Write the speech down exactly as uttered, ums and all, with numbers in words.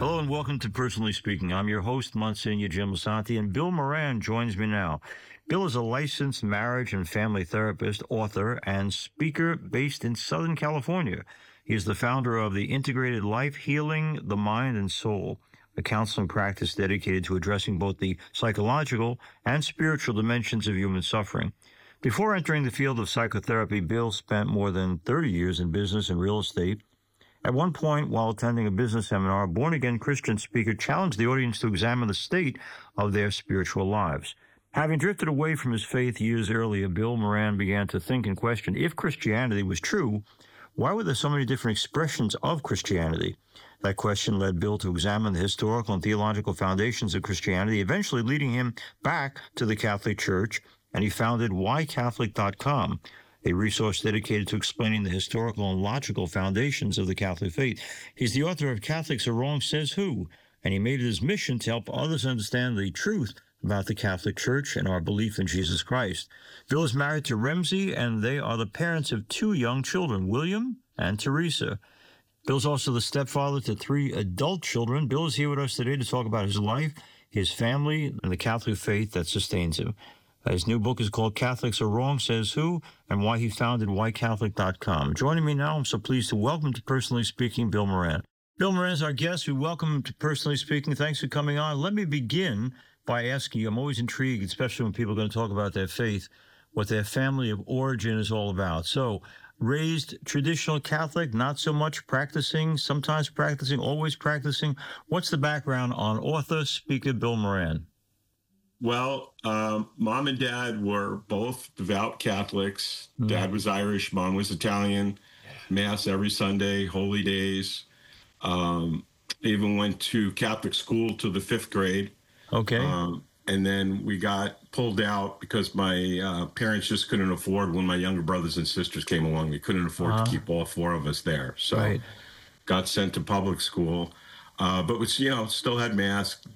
Hello and welcome to Personally Speaking. I'm your host, Monsignor Jim Lisante, and Bill Moran joins me now. Bill is a licensed marriage and family therapist, author, and speaker based in Southern California. He is the founder of the Integrated Life Healing the Mind and Soul, a counseling practice dedicated to addressing both the psychological and spiritual dimensions of human suffering. Before entering the field of psychotherapy, Bill spent more than thirty years in business and real estate. At one point, while attending a business seminar, a born-again Christian speaker challenged the audience to examine the state of their spiritual lives. Having drifted away from his faith years earlier, Bill Moran began to think and question, if Christianity was true, why were there so many different expressions of Christianity? That question led Bill to examine the historical and theological foundations of Christianity, eventually leading him back to the Catholic Church, and he founded why catholic dot com, a resource dedicated to explaining the historical and logical foundations of the Catholic faith. He's the author of Catholics Are Wrong, Says Who, and he made it his mission to help others understand the truth about the Catholic Church and our belief in Jesus Christ. Bill is married to Remzi, and they are the parents of two young children, William and Teresa. Bill's also the stepfather to three adult children. Bill is here with us today to talk about his life, his family, and the Catholic faith that sustains him. His new book is called Catholics Are Wrong, Says Who, and why he founded why catholic dot com. Joining me now, I'm so pleased to welcome to Personally Speaking, Bill Moran. Bill Moran is our guest. We welcome him to Personally Speaking. Thanks for coming on. Let me begin by asking you, I'm always intrigued, especially when people are going to talk about their faith, what their family of origin is all about. So, raised traditional Catholic, not so much practicing, sometimes practicing, always practicing. What's the background on author, speaker Bill Moran? Well, um, mom and dad were both devout Catholics. Mm. Dad was Irish, mom was Italian. Mass every Sunday, holy days. Um, even went to Catholic school to the fifth grade. Okay. Um, and then we got pulled out because my uh, parents just couldn't afford, when my younger brothers and sisters came along, we couldn't afford uh-huh. to keep all four of us there. So right. got sent to public school. Uh, but, was, you know, still had Mass,